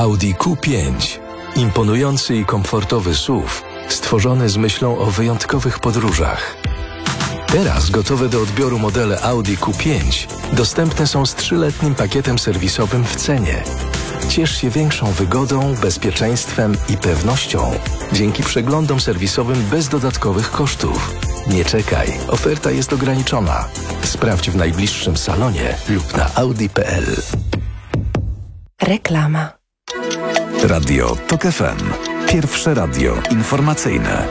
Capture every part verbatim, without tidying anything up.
Audi Q pięć. Imponujący i komfortowy S U V, stworzony z myślą o wyjątkowych podróżach. Teraz gotowe do odbioru modele Audi Q pięć dostępne są z trzyletnim pakietem serwisowym w cenie. Ciesz się większą wygodą, bezpieczeństwem i pewnością dzięki przeglądom serwisowym bez dodatkowych kosztów. Nie czekaj, oferta jest ograniczona. Sprawdź w najbliższym salonie lub na audi kropka p l. Reklama. Radio TOK F M. Pierwsze radio informacyjne.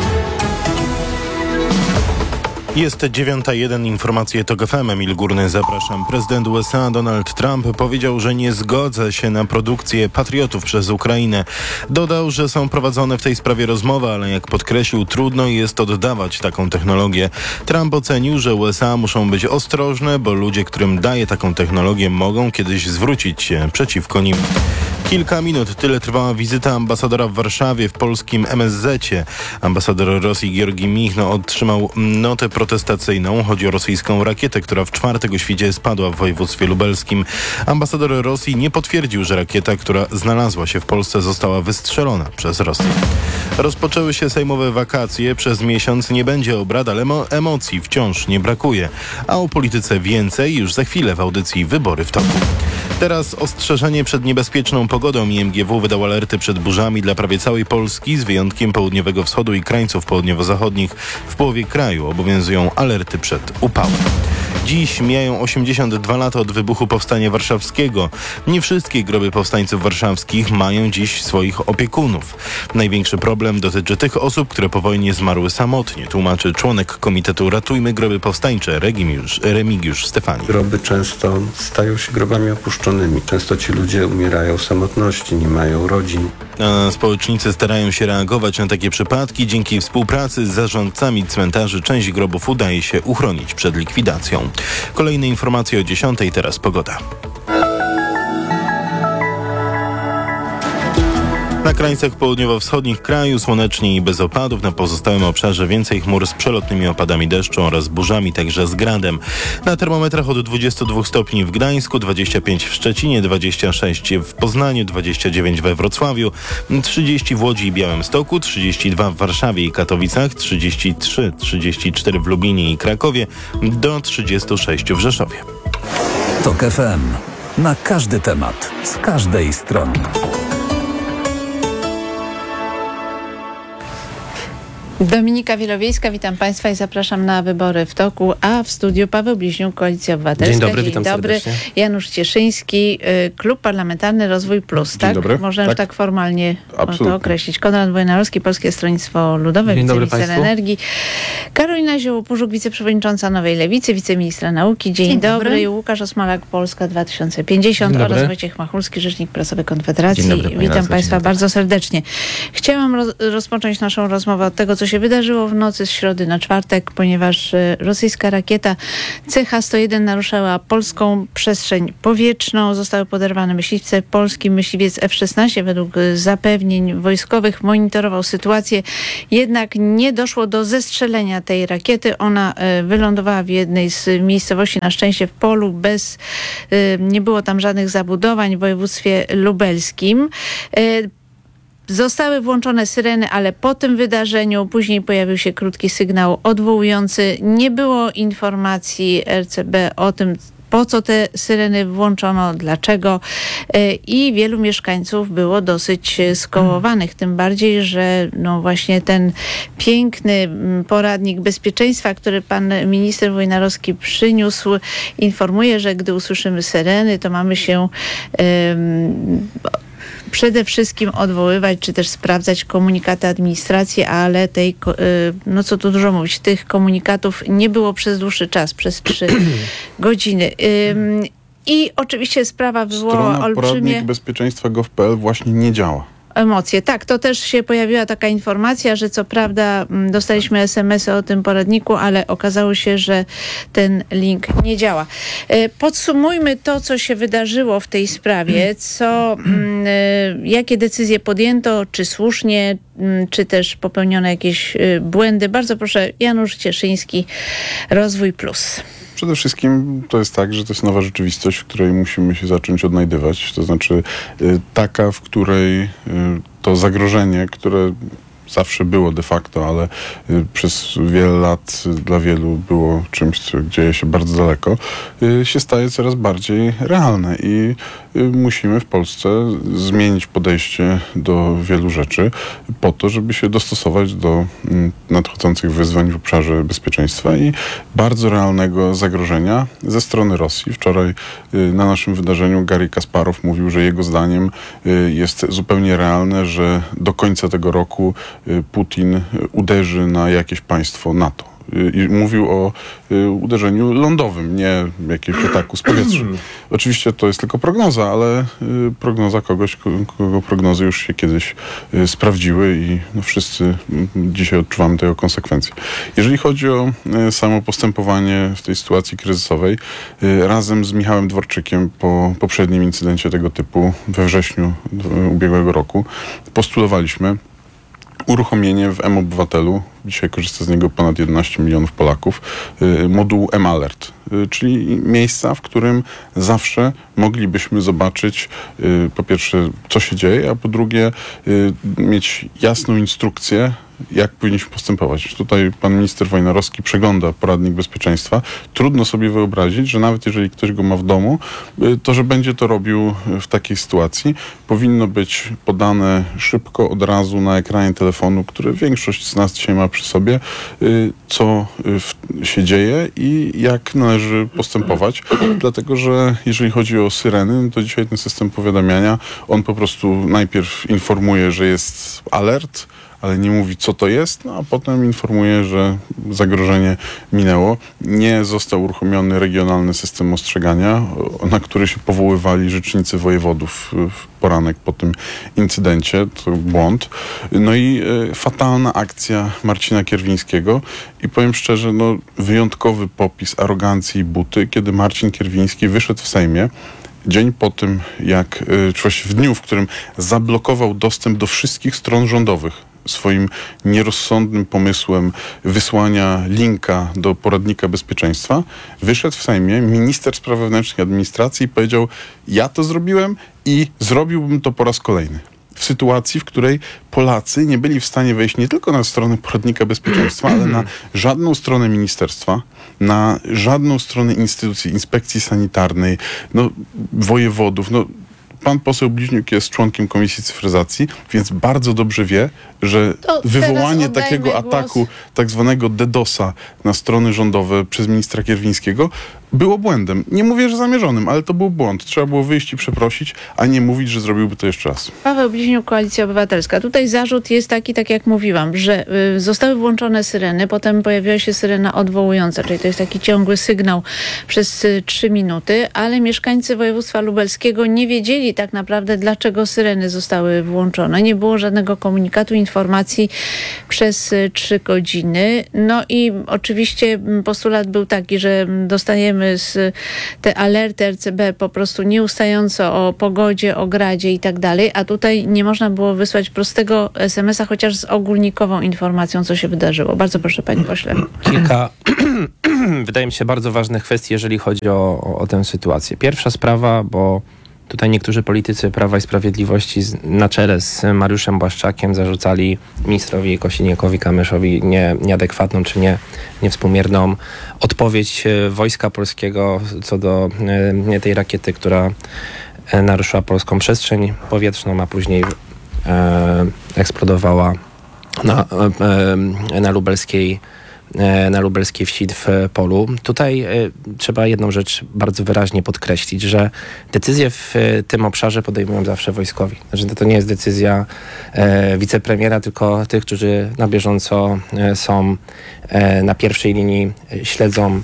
Jest dziewiąta jeden, informacje TOK F M. Emil Górny, zapraszam. Prezydent U S A Donald Trump powiedział, że nie zgodza się na produkcję patriotów przez Ukrainę. Dodał, że są prowadzone w tej sprawie rozmowy, ale jak podkreślił, trudno jest oddawać taką technologię. Trump ocenił, że U S A muszą być ostrożne, bo ludzie, którym daje taką technologię, mogą kiedyś zwrócić się przeciwko nim. Kilka minut, tyle trwała wizyta ambasadora w Warszawie w polskim M S Z-cie. Ambasador Rosji Georgi Michno otrzymał notę protestacyjną. Chodzi o rosyjską rakietę, która w czwartek o świcie spadła w województwie lubelskim. Ambasador Rosji nie potwierdził, że rakieta, która znalazła się w Polsce, została wystrzelona przez Rosję. Rozpoczęły się sejmowe wakacje. Przez miesiąc nie będzie obrad, ale emo- emocji wciąż nie brakuje. A o polityce więcej już za chwilę w audycji Wybory w toku. Teraz ostrzeżenie przed niebezpieczną pogodą. I M G W wydał alerty przed burzami dla prawie całej Polski, z wyjątkiem południowego wschodu i krańców południowo-zachodnich. W połowie kraju obowiązują alerty przed upałem. Dziś mijają osiemdziesiąt dwa lata od wybuchu Powstania Warszawskiego. Nie wszystkie groby powstańców warszawskich mają dziś swoich opiekunów. Największy problem dotyczy tych osób, które po wojnie zmarły samotnie, tłumaczy członek Komitetu Ratujmy Groby Powstańcze Remigiusz, Remigiusz Stefani. Groby często stają się grobami opuszczonymi. Często ci ludzie umierają w samotności, nie mają rodzin. A społecznicy starają się reagować na takie przypadki. Dzięki współpracy z zarządcami cmentarzy część grobów udaje się uchronić przed likwidacją. Kolejne informacje o dziesiątej, teraz pogoda. Na krańcach południowo-wschodnich kraju słonecznie i bez opadów, na pozostałym obszarze więcej chmur z przelotnymi opadami deszczu oraz burzami, także z gradem. Na termometrach od dwudziestu dwóch stopni w Gdańsku, dwadzieścia pięć w Szczecinie, dwadzieścia sześć w Poznaniu, dwadzieścia dziewięć we Wrocławiu, trzydzieści w Łodzi i Białymstoku, trzydzieści dwa w Warszawie i Katowicach, trzydzieści trzy, trzydzieści cztery w Lublinie i Krakowie, do trzydziestu sześciu w Rzeszowie. TOK F M. Na każdy temat, z każdej strony. Dominika Wielowiejska, witam Państwa i zapraszam na Wybory w toku, a w studiu Paweł Bliźniuk, Koalicja Obywatelska. Dzień dobry, Dzień witam dobry. serdecznie. Janusz Cieszyński, Klub Parlamentarny Rozwój Plus, Dzień tak? dobry. Można tak. już tak formalnie Absolutnie. to określić. Konrad Wojnarowski, Polskie Stronnictwo Ludowe, Dzień dobry wiceminister Państwu. energii. Karolina Zioło-Pużuk, wiceprzewodnicząca Nowej Lewicy, wiceministra nauki. Dzień, Dzień dobry. dobry. I Łukasz Osmalak, Polska dwa tysiące pięćdziesiąt Dzień dobry. oraz Wojciech Machulski, rzecznik prasowy Konfederacji. Dzień dobry, Witam Radze, Państwa dzień dobry. bardzo serdecznie. Chciałam roz- rozpocząć naszą rozmowę od tego, co się wydarzyło w nocy z środy na czwartek, ponieważ y, rosyjska rakieta C H sto jeden naruszała polską przestrzeń powietrzną. Zostały poderwane myśliwce. Polski myśliwiec F szesnaście według y, zapewnień wojskowych monitorował sytuację. Jednak nie doszło do zestrzelenia tej rakiety. Ona y, wylądowała w jednej z miejscowości, na szczęście w polu, bez, y, nie było tam żadnych zabudowań w województwie lubelskim. Y, Zostały włączone syreny, ale po tym wydarzeniu później pojawił się krótki sygnał odwołujący. Nie było informacji R C B o tym, po co te syreny włączono, dlaczego, i wielu mieszkańców było dosyć skołowanych, tym bardziej, że no właśnie ten piękny poradnik bezpieczeństwa, który pan minister Wojnarowski przyniósł, informuje, że gdy usłyszymy syreny, to mamy się um, przede wszystkim odwoływać, czy też sprawdzać komunikaty administracji, ale tej, no co tu dużo mówić, tych komunikatów nie było przez dłuższy czas, przez trzy godziny. I oczywiście sprawa wywołała Strona olbrzymie poradnik bezpieczeństwa gov kropka p l właśnie nie działa. Emocje. Tak, to też się pojawiła taka informacja, że co prawda dostaliśmy es em esy o tym poradniku, ale okazało się, że ten link nie działa. Podsumujmy to, co się wydarzyło w tej sprawie, co, jakie decyzje podjęto, czy słusznie, czy też popełniono jakieś błędy. Bardzo proszę, Janusz Cieszyński, Rozwój Plus. Przede wszystkim to jest tak, że to jest nowa rzeczywistość, w której musimy się zacząć odnajdywać. To znaczy y, taka, w której y, to zagrożenie, które zawsze było de facto, ale y, przez wiele lat y, dla wielu było czymś, co dzieje się bardzo daleko, y, się staje coraz bardziej realne i y, musimy w Polsce zmienić podejście do wielu rzeczy po to, żeby się dostosować do y, nadchodzących wyzwań w obszarze bezpieczeństwa i bardzo realnego zagrożenia ze strony Rosji. Wczoraj y, na naszym wydarzeniu Garry Kasparow mówił, że jego zdaniem y, jest zupełnie realne, że do końca tego roku Putin uderzy na jakieś państwo NATO. I mówił o uderzeniu lądowym, nie jakiegoś ataku z powietrza. Oczywiście to jest tylko prognoza, ale prognoza kogoś, kogo prognozy już się kiedyś sprawdziły i no wszyscy dzisiaj odczuwamy tego konsekwencje. Jeżeli chodzi o samo postępowanie w tej sytuacji kryzysowej, razem z Michałem Dworczykiem po poprzednim incydencie tego typu we wrześniu ubiegłego roku postulowaliśmy uruchomienie w M-Obywatelu, dzisiaj korzysta z niego ponad jedenaście milionów Polaków, modułu M-Alert, czyli miejsca, w którym zawsze moglibyśmy zobaczyć po pierwsze, co się dzieje, a po drugie mieć jasną instrukcję, jak powinniśmy postępować. Tutaj pan minister Wojnarowski przegląda poradnik bezpieczeństwa. Trudno sobie wyobrazić, że nawet jeżeli ktoś go ma w domu, to że będzie to robił w takiej sytuacji. Powinno być podane szybko, od razu na ekranie telefonu, który większość z nas dzisiaj ma przy sobie, co się dzieje i jak należy postępować. Dlatego, że jeżeli chodzi o syreny, to dzisiaj ten system powiadamiania, on po prostu najpierw informuje, że jest alert, ale nie mówi, co to jest, no a potem informuje, że zagrożenie minęło. Nie został uruchomiony regionalny system ostrzegania, na który się powoływali rzecznicy wojewodów w poranek po tym incydencie. To błąd. No i y, fatalna akcja Marcina Kierwińskiego i powiem szczerze, no wyjątkowy popis arogancji i buty, kiedy Marcin Kierwiński wyszedł w Sejmie dzień po tym, jak, czy właściwie w dniu, w którym zablokował dostęp do wszystkich stron rządowych swoim nierozsądnym pomysłem wysłania linka do poradnika bezpieczeństwa, wyszedł w Sejmie minister spraw wewnętrznych i administracji i powiedział: ja to zrobiłem i zrobiłbym to po raz kolejny. W sytuacji, w której Polacy nie byli w stanie wejść nie tylko na stronę poradnika bezpieczeństwa, ale na żadną stronę ministerstwa, na żadną stronę instytucji, inspekcji sanitarnej, no, wojewodów, no. Pan poseł Bliźniuk jest członkiem Komisji Cyfryzacji, więc bardzo dobrze wie, że to wywołanie takiego głos. ataku, tak zwanego DDoSa na strony rządowe przez ministra Kierwińskiego było błędem. Nie mówię, że zamierzonym, ale to był błąd. Trzeba było wyjść i przeprosić, a nie mówić, że zrobiłby to jeszcze raz. Paweł Bliźniuk, Koalicja Obywatelska. Tutaj zarzut jest taki, tak jak mówiłam, że y, zostały włączone syreny, potem pojawiła się syrena odwołująca, czyli to jest taki ciągły sygnał przez y, trzy minuty, ale mieszkańcy województwa lubelskiego nie wiedzieli tak naprawdę, dlaczego syreny zostały włączone. Nie było żadnego komunikatu, informacji przez y, trzy godziny. No i oczywiście postulat był taki, że dostajemy z te alerty R C B po prostu nieustająco o pogodzie, o gradzie i tak dalej, a tutaj nie można było wysłać prostego es em es a, chociaż z ogólnikową informacją, co się wydarzyło. Bardzo proszę, panie pośle. Kilka, wydaje mi się, bardzo ważnych kwestii, jeżeli chodzi o, o, o tę sytuację. Pierwsza sprawa, bo tutaj niektórzy politycy Prawa i Sprawiedliwości z, na czele z Mariuszem Błaszczakiem zarzucali ministrowi Kosiniakowi-Kamyszowi nie, nieadekwatną czy nie, niewspółmierną odpowiedź Wojska Polskiego co do e, tej rakiety, która e, naruszyła polską przestrzeń powietrzną, a później e, eksplodowała na, e, na lubelskiej na lubelskiej wsi w polu. Tutaj y, trzeba jedną rzecz bardzo wyraźnie podkreślić, że decyzje w y, tym obszarze podejmują zawsze wojskowi. Znaczy, to, to nie jest decyzja y, wicepremiera, tylko tych, którzy na bieżąco y, są y, na pierwszej linii, y, śledzą,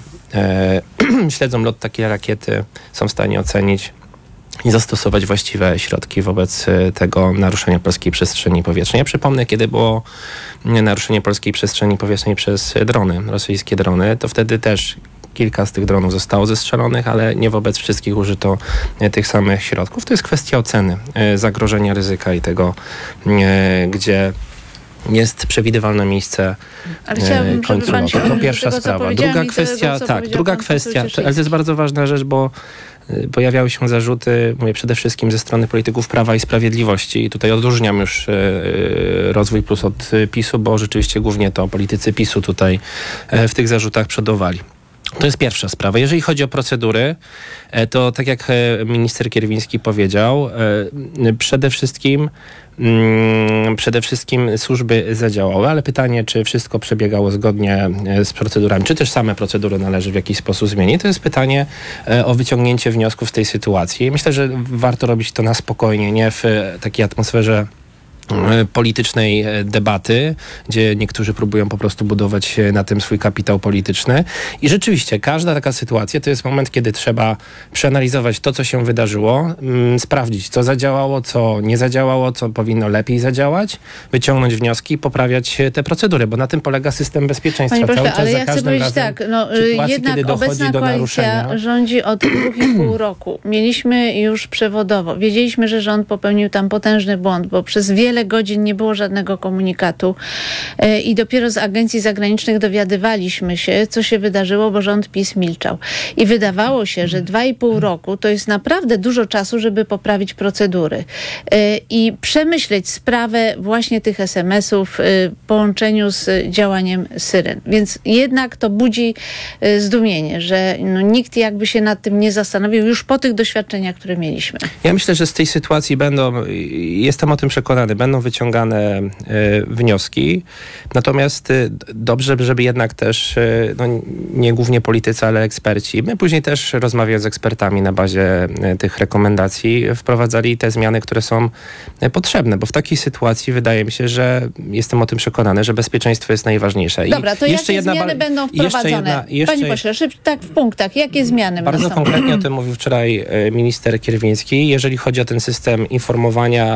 y, śledzą lot takiej rakiety, są w stanie ocenić i zastosować właściwe środki wobec tego naruszenia polskiej przestrzeni powietrznej. Ja przypomnę, kiedy było naruszenie polskiej przestrzeni powietrznej przez drony, rosyjskie drony, to wtedy też kilka z tych dronów zostało zestrzelonych, ale nie wobec wszystkich użyto tych samych środków. To jest kwestia oceny zagrożenia, ryzyka i tego, gdzie jest przewidywalne miejsce Ale chciałabym, końcu żeby pan się roku. To do pierwsza tego, co sprawa. powiedziałam Druga i do tego, kwestia, co tak, powiedział druga pan poseł kwestia, Cieszyński. ale to jest bardzo ważna rzecz, bo y, pojawiały się zarzuty, mówię przede wszystkim ze strony polityków Prawa i Sprawiedliwości i tutaj odróżniam już y, y, Rozwój Plus od y, PiSu, bo rzeczywiście głównie to politycy PiSu tutaj y, w tych zarzutach przodowali. To jest pierwsza sprawa. Jeżeli chodzi o procedury, to tak jak minister Kierwiński powiedział, przede wszystkim Przede wszystkim służby zadziałały, ale pytanie, czy wszystko przebiegało zgodnie z procedurami, czy też same procedury należy w jakiś sposób zmienić, to jest pytanie o wyciągnięcie wniosków z tej sytuacji. Myślę, że warto robić to na spokojnie, nie w takiej atmosferze politycznej debaty, gdzie niektórzy próbują po prostu budować na tym swój kapitał polityczny. I rzeczywiście każda taka sytuacja to jest moment, kiedy trzeba przeanalizować to, co się wydarzyło, mm, sprawdzić, co zadziałało, co nie zadziałało, co powinno lepiej zadziałać, wyciągnąć wnioski i poprawiać te procedury, bo na tym polega system bezpieczeństwa. Panie pośle, Cały czas ale za ja chcę każdym powiedzieć razem tak, no, w sytuacji, jednak kiedy dochodzi obecna do koalicja naruszenia... rządzi od dwóch i pół roku. Mieliśmy już przewodowo. Wiedzieliśmy, że rząd popełnił tam potężny błąd, bo przez wiele godzin nie było żadnego komunikatu e, i dopiero z agencji zagranicznych dowiadywaliśmy się, co się wydarzyło, bo rząd PiS milczał. I wydawało się, że dwa i pół roku to jest naprawdę dużo czasu, żeby poprawić procedury e, i przemyśleć sprawę właśnie tych es em esów e, w połączeniu z działaniem syren. Więc jednak to budzi e, zdumienie, że no, nikt jakby się nad tym nie zastanowił już po tych doświadczeniach, które mieliśmy. Ja myślę, że z tej sytuacji będą, jestem o tym przekonany, będą wyciągane y, wnioski. Natomiast y, dobrze, żeby jednak też, y, no, nie głównie politycy, ale eksperci, my później też rozmawiając z ekspertami na bazie y, tych rekomendacji wprowadzali te zmiany, które są y, potrzebne, bo w takiej sytuacji wydaje mi się, że jestem o tym przekonany, że bezpieczeństwo jest najważniejsze. Dobra, to I jakie jedna zmiany ba- będą jeszcze wprowadzone? Jedna, jeszcze... Panie pośle, szyb, tak w punktach, jakie zmiany Bardzo nastąpią? konkretnie o tym mówił wczoraj minister Kierwiński. Jeżeli chodzi o ten system informowania,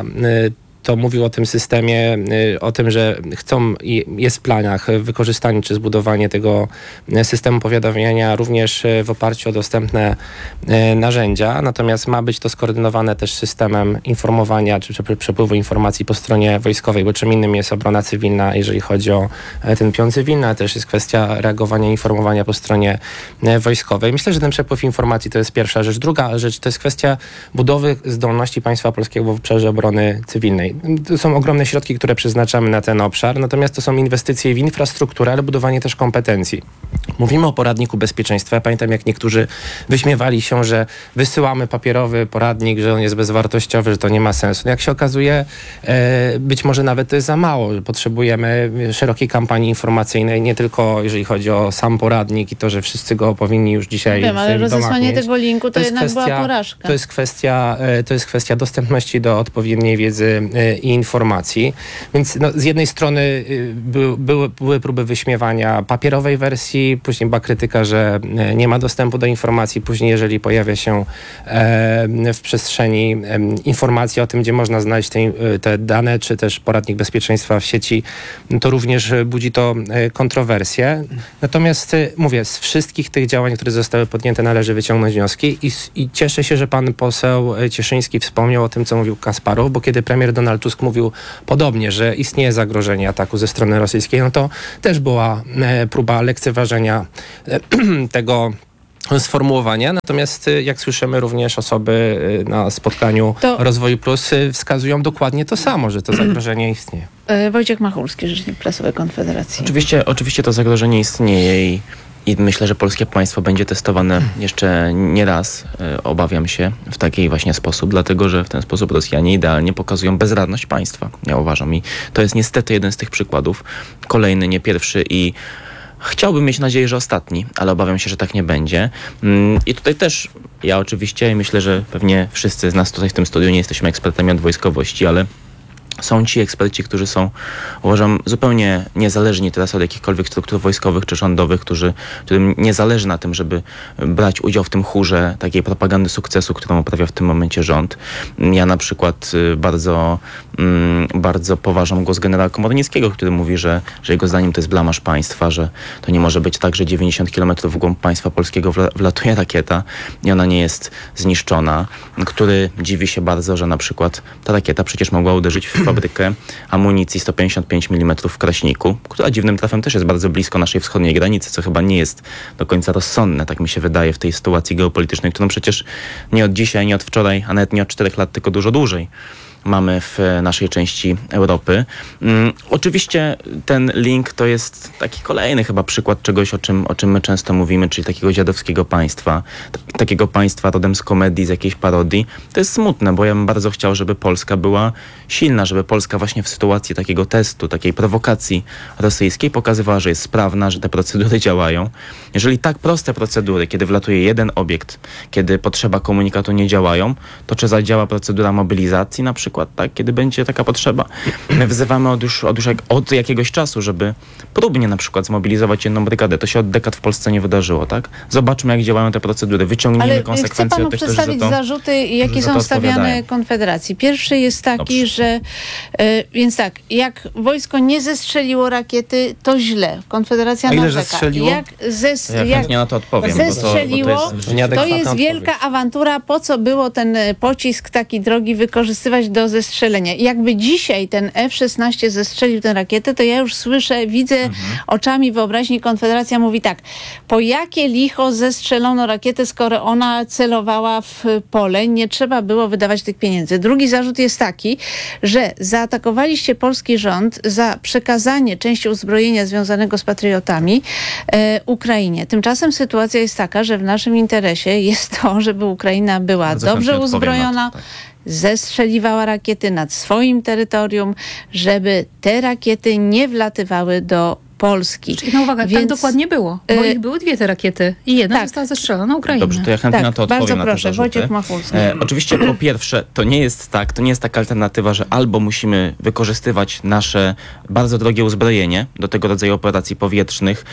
to mówił o tym systemie, o tym, że chcą, jest w planach wykorzystanie czy zbudowanie tego systemu powiadamiania również w oparciu o dostępne narzędzia. Natomiast ma być to skoordynowane też systemem informowania czy przepływu informacji po stronie wojskowej, bo czym innym jest obrona cywilna, jeżeli chodzi o ten pion cywilny, a też jest kwestia reagowania i informowania po stronie wojskowej. Myślę, że ten przepływ informacji to jest pierwsza rzecz. Druga rzecz to jest kwestia budowy zdolności państwa polskiego w obszarze obrony cywilnej. To są ogromne środki, które przeznaczamy na ten obszar, natomiast to są inwestycje w infrastrukturę, ale budowanie też kompetencji. Mówimy o poradniku bezpieczeństwa. Ja pamiętam, jak niektórzy wyśmiewali się, że wysyłamy papierowy poradnik, że on jest bezwartościowy, że to nie ma sensu. No jak się okazuje, e, być może nawet to jest za mało. Potrzebujemy szerokiej kampanii informacyjnej, nie tylko jeżeli chodzi o sam poradnik i to, że wszyscy go powinni już dzisiaj Wiem, w ale rozesłanie mieć. tego linku to, to jednak kwestia, była porażka. To jest kwestia, to jest kwestia dostępności do odpowiedniej wiedzy i informacji. Więc no, z jednej strony by, były, były próby wyśmiewania papierowej wersji, później była krytyka, że nie ma dostępu do informacji, później jeżeli pojawia się e, w przestrzeni e, informacja o tym, gdzie można znaleźć te, te dane, czy też poradnik bezpieczeństwa w sieci, to również budzi to kontrowersje. Natomiast mówię, z wszystkich tych działań, które zostały podjęte, należy wyciągnąć wnioski i, i cieszę się, że pan poseł Cieszyński wspomniał o tym, co mówił Kasparow, bo kiedy premier Donald Tusk mówił podobnie, że istnieje zagrożenie ataku ze strony rosyjskiej, no to też była e, próba lekceważenia e, tego sformułowania. Natomiast jak słyszymy, również osoby na spotkaniu to Rozwoju Plus wskazują dokładnie to samo, że to zagrożenie istnieje. Wojciech Machulski, rzecznik prasowy Konfederacji. Oczywiście, oczywiście to zagrożenie istnieje i I myślę, że polskie państwo będzie testowane jeszcze nie raz, obawiam się, w taki właśnie sposób, dlatego że w ten sposób Rosjanie idealnie pokazują bezradność państwa, ja uważam. I to jest niestety jeden z tych przykładów. Kolejny, nie pierwszy i chciałbym mieć nadzieję, że ostatni, ale obawiam się, że tak nie będzie. I tutaj też ja oczywiście i myślę, że pewnie wszyscy z nas tutaj w tym studiu nie jesteśmy ekspertami od wojskowości, ale są ci eksperci, którzy są, uważam, zupełnie niezależni teraz od jakichkolwiek struktur wojskowych czy rządowych, którzy, którym nie zależy na tym, żeby brać udział w tym chórze takiej propagandy sukcesu, którą uprawia w tym momencie rząd. Ja na przykład bardzo, bardzo poważam głos generała Komornickiego, który mówi, że, że jego zdaniem to jest blamaż państwa, że to nie może być tak, że dziewięćdziesiąt kilometrów w głąb państwa polskiego wlatuje rakieta i ona nie jest zniszczona, który dziwi się bardzo, że na przykład ta rakieta przecież mogła uderzyć w fabrykę amunicji sto pięćdziesiąt pięć milimetrów w Kraśniku, która dziwnym trafem też jest bardzo blisko naszej wschodniej granicy, co chyba nie jest do końca rozsądne, tak mi się wydaje, w tej sytuacji geopolitycznej, którą przecież nie od dzisiaj, nie od wczoraj, a nawet nie od czterech lat, tylko dużo dłużej mamy w naszej części Europy. Um, oczywiście ten link to jest taki kolejny chyba przykład czegoś, o czym, o czym my często mówimy, czyli takiego dziadowskiego państwa, t- takiego państwa rodem z komedii, z jakiejś parodii. To jest smutne, bo ja bym bardzo chciał, żeby Polska była silna, żeby Polska właśnie w sytuacji takiego testu, takiej prowokacji rosyjskiej pokazywała, że jest sprawna, że te procedury działają. Jeżeli tak proste procedury, kiedy wlatuje jeden obiekt, kiedy potrzeba komunikatu nie działają, to czy zadziała procedura mobilizacji na przykład, tak, kiedy będzie taka potrzeba. My wzywamy od już, od już jak, od jakiegoś czasu, żeby próbnie na przykład zmobilizować jedną brygadę. To się od dekad w Polsce nie wydarzyło, tak? Zobaczmy, jak działają te procedury. Wyciągnijmy Ale konsekwencje chcę panu od tych, którzy przedstawić za to, zarzuty, jakie są stawiane Konfederacji. Pierwszy jest taki, Dobrze. że y, więc tak, jak wojsko nie zestrzeliło rakiety, to źle. Konfederacja A ile narzeka. zestrzeliło? Jak, zes, ja jak chętnie na to odpowiem. bo to, zestrzeliło, bo to jest, to jest wielka awantura. Po co było ten pocisk taki drogi wykorzystywać do zestrzelenia? Jakby dzisiaj ten F szesnaście zestrzelił tę rakietę, to ja już słyszę, widzę mhm. oczami wyobraźni, Konfederacja mówi tak, po jakie licho zestrzelono rakietę, skoro ona celowała w pole, nie trzeba było wydawać tych pieniędzy. Drugi zarzut jest taki, że zaatakowaliście polski rząd za przekazanie części uzbrojenia związanego z patriotami e, Ukrainie. Tymczasem sytuacja jest taka, że w naszym interesie jest to, żeby Ukraina była Bardzo dobrze uzbrojona, to, tak. zestrzeliwała rakiety nad swoim terytorium, żeby te rakiety nie wlatywały do Polski. Czyli no uwaga, Więc, tak dokładnie było, bo y- ich były dwie te rakiety i jedna tak. została zestrzelona na Ukrainę. Dobrze, to ja chętnie Tak, na to odpowiem. bardzo na proszę, te zarzuty. Wojciech Machulski. E, oczywiście po pierwsze, to nie jest tak, to nie jest taka alternatywa, że albo musimy wykorzystywać nasze bardzo drogie uzbrojenie do tego rodzaju operacji powietrznych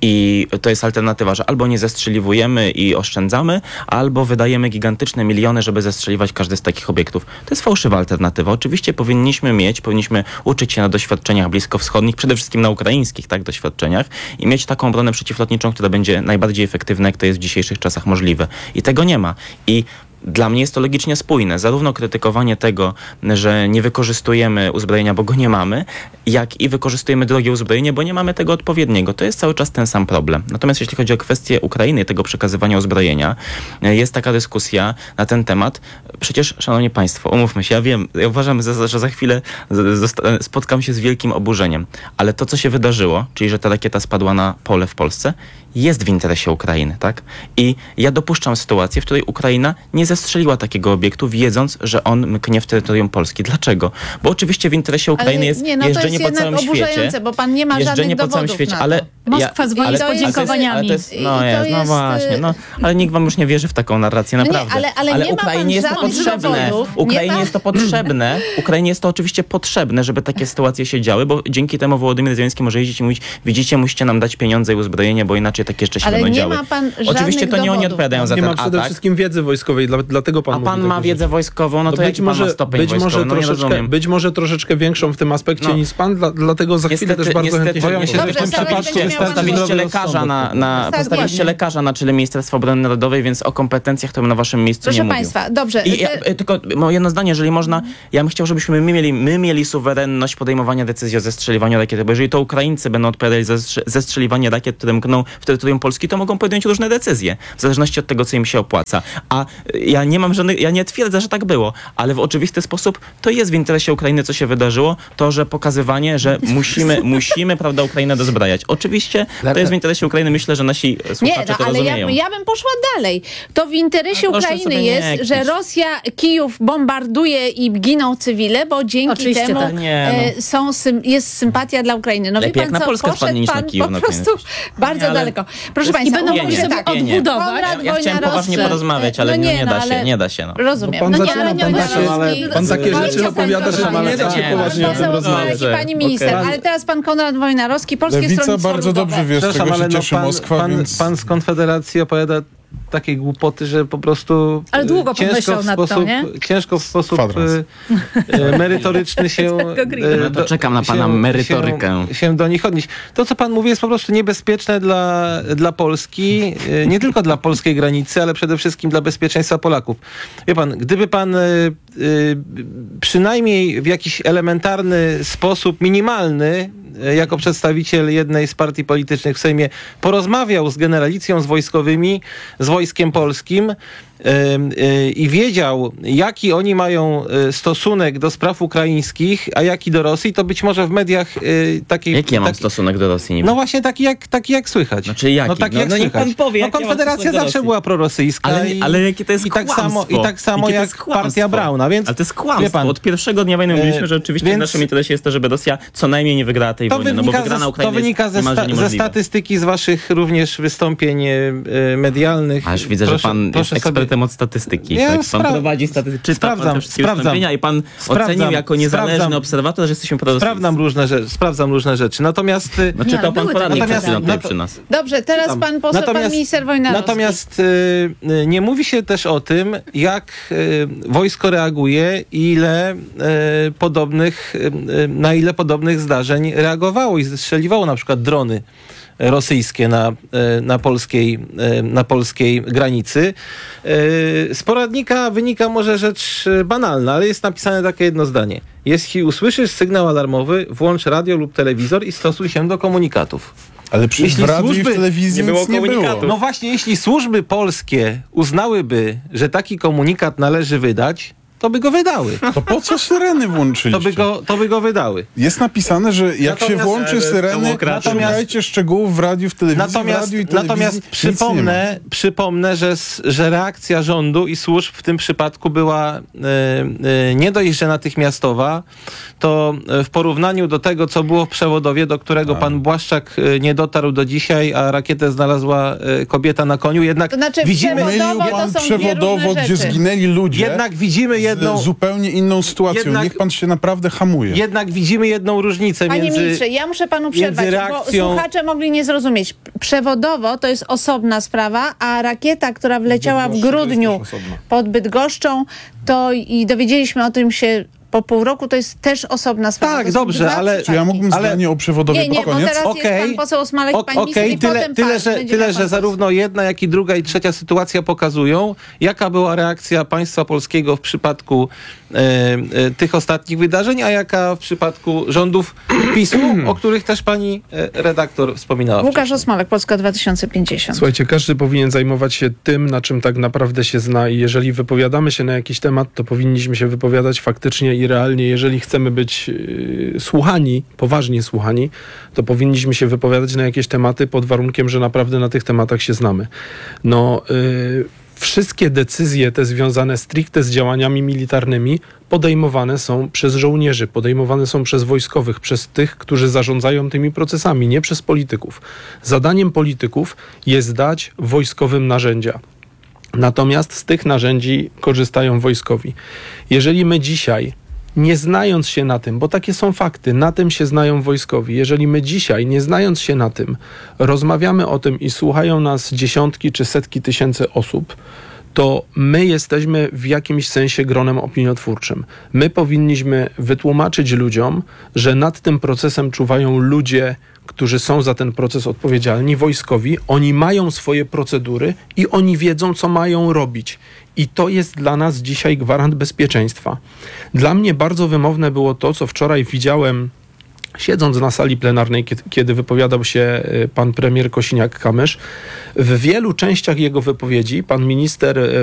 i to jest alternatywa, że albo nie zestrzeliwujemy i oszczędzamy, albo wydajemy gigantyczne miliony, żeby zestrzeliwać każdy z takich obiektów. To jest fałszywa alternatywa. Oczywiście powinniśmy mieć, powinniśmy uczyć się na doświadczeniach bliskowschodnich, przede wszystkim na ukraińskich tak, doświadczeniach i mieć taką obronę przeciwlotniczą, która będzie najbardziej efektywna, jak to jest w dzisiejszych czasach możliwe. I tego nie ma. I dla mnie jest to logicznie spójne. Zarówno krytykowanie tego, że nie wykorzystujemy uzbrojenia, bo go nie mamy, jak i wykorzystujemy drogie uzbrojenie, bo nie mamy tego odpowiedniego. To jest cały czas ten sam problem. Natomiast jeśli chodzi o kwestię Ukrainy, tego przekazywania uzbrojenia, jest taka dyskusja na ten temat. Przecież, szanowni państwo, umówmy się, ja wiem, ja uważam, że za chwilę spotkam się z wielkim oburzeniem, ale to, co się wydarzyło, czyli że ta rakieta spadła na pole w Polsce, jest w interesie Ukrainy, tak? I ja dopuszczam sytuację, w której Ukraina nie zestrzeliła takiego obiektu, wiedząc, że on mknie w terytorium Polski. Dlaczego? Bo oczywiście w interesie Ukrainy jest nie, no jeżdżenie jest po całym świecie. Bo pan nie ma jeżdżenie żadnych po całym świecie, ale Moskwa ja, dzwoni ale, z podziękowaniami. Ale to jest, no, I to jest, no jest, właśnie, no, ale nikt wam już nie wierzy w taką narrację, naprawdę. No nie, ale, ale, ale nie Ukrainie jest to potrzebne. Dowodów, Ukrainie ma... jest to potrzebne. Ukrainie jest to oczywiście potrzebne, żeby takie sytuacje się działy, bo dzięki temu Wołodymyr Zełenski może jeździć i mówić, widzicie, musicie nam dać pieniądze i uzbrojenie, bo inaczej takie jeszcze się ale będą nie działy. Ma pan oczywiście to nie dowodów. oni odpowiadają za nie ten ma przede atak. wszystkim wiedzy wojskowej, dla, dlatego pan A pan mówi ma wiedzę rzeczy. wojskową, no to, to jaki być może, pan ma stopień być wojskowy? może No nie troszeczkę, rozumiem. być może troszeczkę większą w tym aspekcie No. niż pan, dla, dlatego za chwilę Niestety, też bardzo niestety, chętnie się niestety, Dobrze, w tym stale przypadku będzie miał pan postawiliście zdrowy lekarza na, na, Tak, postawiliście właśnie. lekarza na czele Ministerstwa Obrony Narodowej, więc o kompetencjach to bym na waszym miejscu Proszę nie mówił. państwa, dobrze. I ja, te... tylko no, jedno zdanie, jeżeli można, ja bym chciał, żebyśmy my mieli, my mieli suwerenność podejmowania decyzji o zestrzeliwaniu rakiety, bo jeżeli to Ukraińcy będą odpowiadali za zestrzeliwanie rakiet, które mkną w terytorium Polski, to mogą podjąć różne decyzje, w zależności od tego, co im się opłaca. A ja nie mam żadnych, ja nie twierdzę, że tak było, ale w oczywisty sposób to jest w interesie Ukrainy, co się wydarzyło, to, że pokazywanie, że musimy, musimy, prawda, Ukrainę dozbrajać. Oczywiście to jest w interesie Ukrainy, myślę, że nasi słuchacze Nie, no, to ale rozumieją. ja, ja bym poszła dalej. To w interesie A proszę Ukrainy sobie jest, nie że kpić. Rosja Kijów bombarduje i giną cywile, bo dzięki Oczywiście temu tak. Nie, no. e, są sym, jest sympatia dla Ukrainy. No Lepiej wie jak pan na co, Polskę poszedł wpadnie niż na pan Kijów po na prostu koniec. bardzo Nie, ale- daleko. Proszę I państwa, będą umówmy mogli się sobie tak. odbudować. Konrad Ja chciałem poważnie Wojnarowski. porozmawiać, ale no nie, nie, nie no, da się, ale nie da się. No. Rozumiem. Pan no nie, zaczyna, ale pan Wojnarowski- takie- ale pan takie Wojciech rzeczy opowiada, że Wojnarowski. nie da się Nie, poważnie o tym Bardzo rozmawiać. dobrze, pani minister, Okej. ale teraz pan Konrad Wojnarowski, Polskie Lewica Stronnictwo bardzo Ludowe. dobrze wie, z czego się ale no cieszy pan, Moskwa, pan, więc... pan z Konfederacji opowiada takiej głupoty, że po prostu Ale długo ciężko pomyślał w nad to, sposób, nie? ciężko w sposób Kwadrans. e, e, merytoryczny się, No to czekam na pana merytorykę. Się, się do nich odnieść. To, co pan mówi, jest po prostu niebezpieczne dla, dla Polski, e, nie tylko dla polskiej granicy, ale przede wszystkim dla bezpieczeństwa Polaków. Wie pan, gdyby pan e, e, przynajmniej w jakiś elementarny sposób, minimalny, e, jako przedstawiciel jednej z partii politycznych w Sejmie, porozmawiał z generalicją, z wojskowymi, z Wojskiem Polskim, i wiedział, jaki oni mają stosunek do spraw ukraińskich, a jaki do Rosji, to być może w mediach takiej... Jaki ja mam taki, stosunek do Rosji? Nie no właśnie taki jak, taki jak słychać. Znaczy jaki? No tak no, jak no niech słychać. pan powie, no jaki ja mam Konfederacja stosunek do zawsze Rosji. była prorosyjska. Ale, i, ale jakie to jest i tak kłamstwo? samo I tak samo Jakie to jak jest kłamstwo? partia Brauna, więc... Ale to jest kłamstwo. Wie pan, Od pierwszego dnia wojny mówiliśmy, że oczywiście więc, w naszym interesie jest to, żeby Rosja co najmniej nie wygrała tej to wojny, no bo wygrana ze, Ukraina to wynika jest ze, niemalże sta, ze niemożliwa. statystyki, z waszych również wystąpień e, medialnych. Aż widzę, proszę, że pan proszę jest sobie... ekspertem od statystyki. Ja tak? Pan spra- prowadzi statystyki, czyta sprawdzam, pan te wszystkie sprawdzam. wystąpienia i pan Sprawdzam, ocenił jako niezależny sprawdzam. obserwator, że jesteśmy prorosyjscy. Sprawdzam różne, rzeczy, sprawdzam różne rzeczy. Natomiast... No Nie, czytał ale pan były poradnik takie przed chwilą badania. tutaj przy nas. Dobrze, teraz pan poseł, pan minister Wojnarowski. Natomiast y, nie mówi się też o tym, jak y, wojsko reaguje i ile y, podobnych, y, na ile podobnych zdarzeń reagowało i zestrzeliwało na przykład drony rosyjskie na, na, polskiej, na polskiej granicy. Z poradnika wynika może rzecz banalna, ale jest napisane takie jedno zdanie. Jeśli usłyszysz sygnał alarmowy, włącz radio lub telewizor i stosuj się do komunikatów. Ale przecież Jeśli w radiu służby- i w telewizji nie było nic nie było. komunikatu. No właśnie, jeśli służby polskie uznałyby, że taki komunikat należy wydać, to by go wydały. To po co syreny To włączyliście? by go, to by go wydały. Jest napisane, że jak się Natomiast- włączy syreny, demokracja. szukajcie szczegółów w radiu, w telewizji, w Natomiast, radiu i telewizji. natomiast nic nie przypomnę, przypomnę że, s- że reakcja rządu i służb w tym przypadku była e, e, nie dość, że natychmiastowa, to e, w porównaniu do tego, co było w Przewodowie, do którego Tak. pan Błaszczak e, nie dotarł do dzisiaj, a rakietę znalazła e, kobieta na koniu, jednak To znaczy widzimy, ma. Mylił Przewodowo to pan są dwie przewodowo, różne gdzie rzeczy. zginęli ludzie. jednak widzimy jedną, Z zupełnie inną sytuacją. Jednak- Niech pan się naprawdę hamuje. jednak widzimy jedną różnicę Panie między... ministrze, ja muszę panu przerwać, między bo reakcją- słuchacze mogli nie zrozumieć. Przewodowo to jest osobna sprawa, a rakieta, która wleciała w grudniu pod Bydgoszczą, to i dowiedzieliśmy o tym się po pół roku, to jest też osobna sprawa. Tak, To są dobrze, dwa ale- przypadki. Czy ja mógłbym Ale- zdanie o przewodowie Nie, nie, pod bo koniec? teraz Okej. jest pan poseł Osmalek, O- pan minister Okej, i tyle, potem tyle, pan. że, Będzie tyle miał że pan zarówno jedna, jak i druga i trzecia sytuacja pokazują, jaka była reakcja państwa polskiego w przypadku e, e, tych ostatnich wydarzeń, a jaka w przypadku rządów PiSu, o których też pani e, redaktor wspominała. Łukasz Osmalek, Polska dwa tysiące pięćdziesiąt. Słuchajcie, każdy powinien zajmować się tym, na czym tak naprawdę się zna i jeżeli wypowiadamy się na jakiś temat, to powinniśmy się wypowiadać faktycznie i realnie. Jeżeli chcemy być yy, słuchani, poważnie słuchani, to powinniśmy się wypowiadać na jakieś tematy pod warunkiem, że naprawdę na tych tematach się znamy. No, yy, wszystkie decyzje te związane stricte z działaniami militarnymi podejmowane są przez żołnierzy, podejmowane są przez wojskowych, przez tych, którzy zarządzają tymi procesami, nie przez polityków. Zadaniem polityków jest dać wojskowym narzędzia. Natomiast z tych narzędzi korzystają wojskowi. Jeżeli my dzisiaj, nie znając się na tym, bo takie są fakty, na tym się znają wojskowi, jeżeli my dzisiaj, nie znając się na tym, rozmawiamy o tym i słuchają nas dziesiątki czy setki tysięcy osób, to my jesteśmy w jakimś sensie gronem opiniotwórczym. My powinniśmy wytłumaczyć ludziom, że nad tym procesem czuwają ludzie, którzy są za ten proces odpowiedzialni, wojskowi. Oni mają swoje procedury i oni wiedzą, co mają robić. I to jest dla nas dzisiaj gwarant bezpieczeństwa. Dla mnie bardzo wymowne było to, co wczoraj widziałem, siedząc na sali plenarnej, kiedy, kiedy wypowiadał się pan premier Kosiniak-Kamysz. W wielu częściach jego wypowiedzi pan minister